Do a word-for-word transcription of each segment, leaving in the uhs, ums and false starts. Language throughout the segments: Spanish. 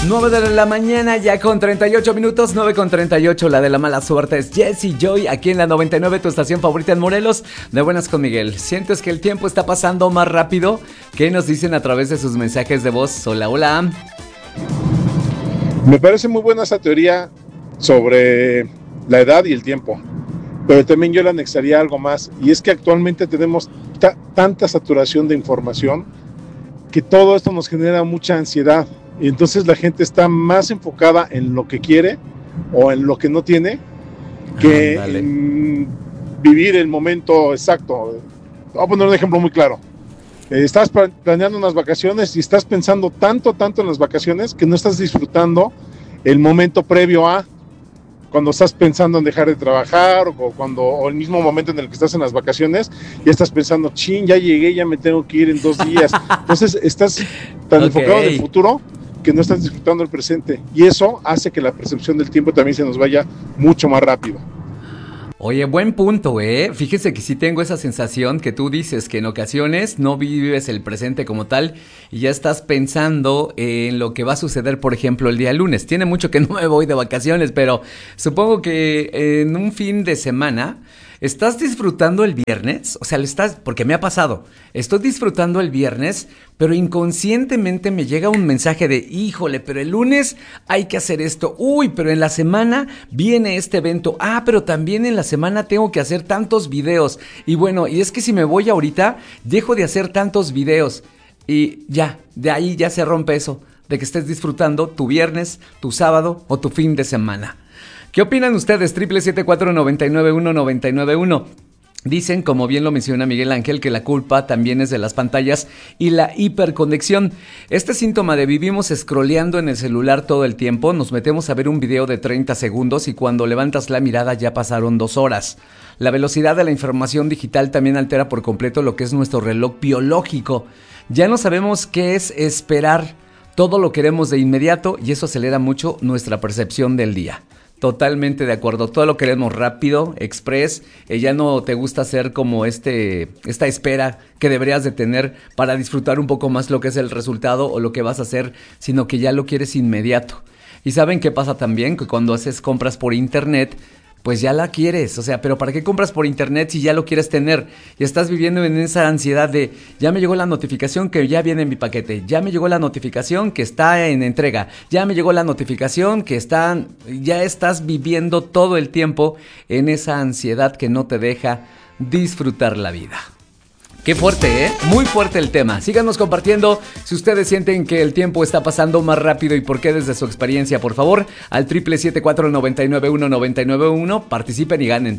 nueve de la mañana, ya con treinta y ocho minutos, nueve con treinta y ocho. La de la mala suerte es Jessie Joy, aquí en la noventa y nueve, tu estación favorita en Morelos. De buenas con Miguel. ¿Sientes que el tiempo está pasando más rápido? ¿Qué nos dicen a través de sus mensajes de voz? Hola, hola. Me parece muy buena esa teoría sobre la edad y el tiempo, pero también yo le anexaría algo más, y es que actualmente tenemos ta- tanta saturación de información que todo esto nos genera mucha ansiedad, y entonces la gente está más enfocada en lo que quiere o en lo que no tiene que ah, en vivir el momento exacto. Voy a poner un ejemplo muy claro. Eh, estás planeando unas vacaciones y estás pensando tanto, tanto en las vacaciones que no estás disfrutando el momento previo a cuando estás pensando en dejar de trabajar, o cuando o el mismo momento en el que estás en las vacaciones, ya estás pensando, chin, ya llegué, ya me tengo que ir en dos días. Entonces estás tan okay. enfocado en el futuro que no estás disfrutando el presente, y eso hace que la percepción del tiempo también se nos vaya mucho más rápido. Oye, buen punto, ¿eh? Fíjese que sí tengo esa sensación que tú dices, que en ocasiones no vives el presente como tal y ya estás pensando en lo que va a suceder, por ejemplo, el día lunes. Tiene mucho que no me voy de vacaciones, pero supongo que en un fin de semana ¿estás disfrutando el viernes? O sea, le estás, porque me ha pasado, estoy disfrutando el viernes, pero inconscientemente me llega un mensaje de, híjole, pero el lunes hay que hacer esto, uy, pero en la semana viene este evento, ah, pero también en la semana tengo que hacer tantos videos, y bueno, y es que si me voy ahorita, dejo de hacer tantos videos, y ya, de ahí ya se rompe eso, de que estés disfrutando tu viernes, tu sábado o tu fin de semana. ¿Qué opinan ustedes? Triple siete cuatro nueve nueve uno nueve nueve uno. Dicen, como bien lo menciona Miguel Ángel, que la culpa también es de las pantallas y la hiperconexión. Este síntoma de vivimos scrolleando en el celular todo el tiempo, nos metemos a ver un video de treinta segundos y cuando levantas la mirada ya pasaron dos horas. La velocidad de la información digital también altera por completo lo que es nuestro reloj biológico. Ya no sabemos qué es esperar, todo lo queremos de inmediato y eso acelera mucho nuestra percepción del día. Totalmente de acuerdo, todo lo queremos rápido, express, eh, ya no te gusta hacer como este, esta espera que deberías de tener para disfrutar un poco más lo que es el resultado o lo que vas a hacer, sino que ya lo quieres inmediato. Y ¿saben qué pasa también? Que cuando haces compras por internet, pues ya la quieres, o sea, pero ¿para qué compras por internet si ya lo quieres tener? Y estás viviendo en esa ansiedad de, ya me llegó la notificación que ya viene en mi paquete, ya me llegó la notificación que está en entrega, ya me llegó la notificación que están, ya estás viviendo todo el tiempo en esa ansiedad que no te deja disfrutar la vida. Qué fuerte, ¿eh? Muy fuerte el tema. Síganos compartiendo si ustedes sienten que el tiempo está pasando más rápido y por qué desde su experiencia, por favor, al triple siete cuatro nueve nueve uno nueve nueve uno. Participen y ganen.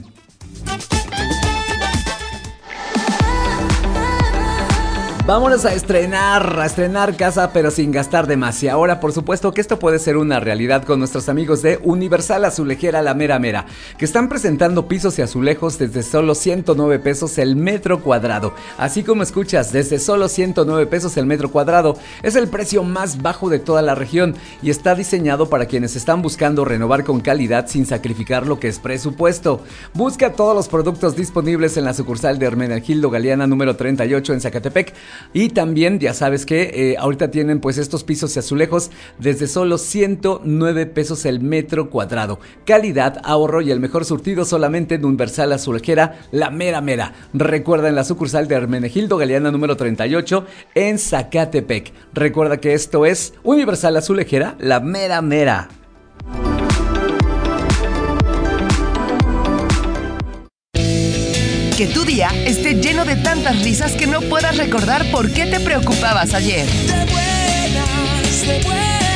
Vámonos a estrenar, a estrenar casa pero sin gastar de más. Y ahora por supuesto que esto puede ser una realidad con nuestros amigos de Universal Azulejera La Mera Mera, que están presentando pisos y azulejos desde solo ciento nueve pesos el metro cuadrado. Así como escuchas, desde solo ciento nueve pesos el metro cuadrado. Es el precio más bajo de toda la región y está diseñado para quienes están buscando renovar con calidad sin sacrificar lo que es presupuesto. Busca todos los productos disponibles en la sucursal de Hermenegildo Galeana número treinta y ocho en Zacatepec. Y también ya sabes que eh, ahorita tienen pues estos pisos y azulejos desde solo ciento nueve pesos el metro cuadrado. Calidad, ahorro y el mejor surtido solamente en Universal Azulejera La Mera Mera. Recuerda en la sucursal de Hermenegildo Galeana número treinta y ocho en Zacatepec. Recuerda que esto es Universal Azulejera La Mera Mera. Que tu día esté lleno de tantas risas que no puedas recordar por qué te preocupabas ayer. De buenas, de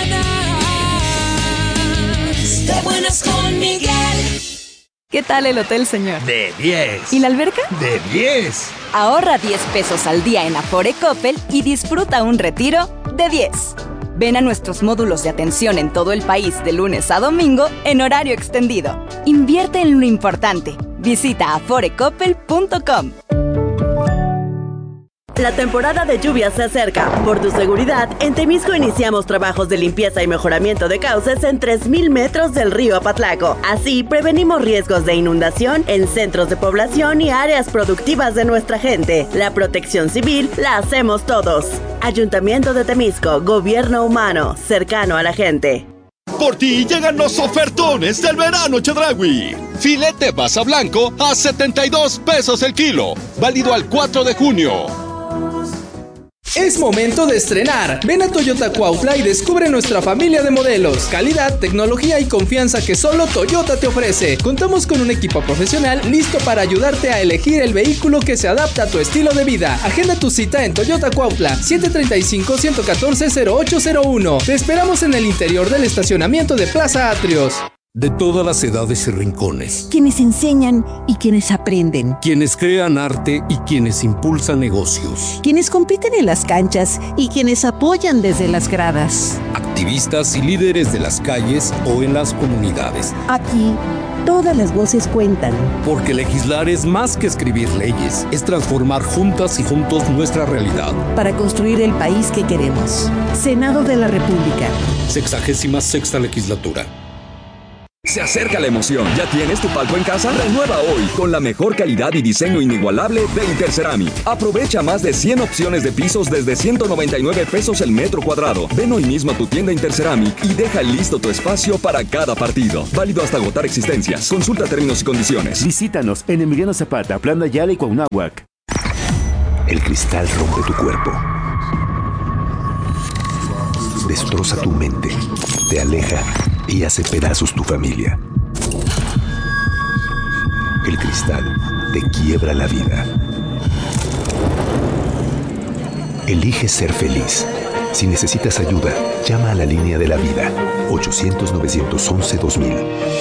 buenas, de buenas con Miguel. ¿Qué tal el hotel, señor? De diez. ¿Y la alberca? De diez. Ahorra diez pesos al día en Afore Coppel y disfruta un retiro de diez. Ven a nuestros módulos de atención en todo el país de lunes a domingo en horario extendido. Invierte en lo importante. Visita afore coppel punto com. La temporada de lluvias se acerca. Por tu seguridad, en Temisco iniciamos trabajos de limpieza y mejoramiento de cauces en tres mil metros del río Apatlaco. Así, prevenimos riesgos de inundación en centros de población y áreas productivas de nuestra gente. La protección civil la hacemos todos. Ayuntamiento de Temisco, gobierno humano, cercano a la gente. Por ti llegan los ofertones del verano Chedraui. Filete basa blanco a setenta y dos pesos el kilo. Válido al cuatro de junio. Es momento de estrenar. Ven a Toyota Cuautla y descubre nuestra familia de modelos, calidad, tecnología y confianza que solo Toyota te ofrece. Contamos con un equipo profesional listo para ayudarte a elegir el vehículo que se adapta a tu estilo de vida. Agenda tu cita en Toyota Cuautla, siete tres cinco, uno uno cuatro, cero ocho cero uno. Te esperamos en el interior del estacionamiento de Plaza Atrios. De todas las edades y rincones. Quienes enseñan y quienes aprenden. Quienes crean arte y quienes impulsan negocios. Quienes compiten en las canchas y quienes apoyan desde las gradas. Activistas y líderes de las calles o en las comunidades. Aquí, todas las voces cuentan. Porque legislar es más que escribir leyes. Es transformar juntas y juntos nuestra realidad. Para construir el país que queremos. Senado de la República. Sexagésima sexta legislatura. Se acerca la emoción. ¿Ya tienes tu palco en casa? Renueva hoy con la mejor calidad y diseño inigualable de Interceramic. Aprovecha más de cien opciones de pisos desde ciento noventa y nueve pesos el metro cuadrado. Ven hoy mismo a tu tienda Interceramic y deja listo tu espacio para cada partido. Válido hasta agotar existencias. Consulta términos y condiciones. Visítanos en Emiliano Zapata, Plan de Ayala y Cuauhnáhuac. El cristal rompe tu cuerpo. Destroza tu mente. Te aleja y hace pedazos tu familia. El cristal te quiebra la vida. Elige ser feliz. Si necesitas ayuda, llama a la línea de la vida. ochocientos, novecientos once, dos mil.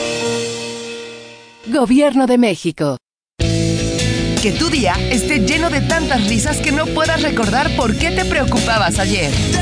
Gobierno de México. Que tu día esté lleno de tantas risas que no puedas recordar por qué te preocupabas ayer.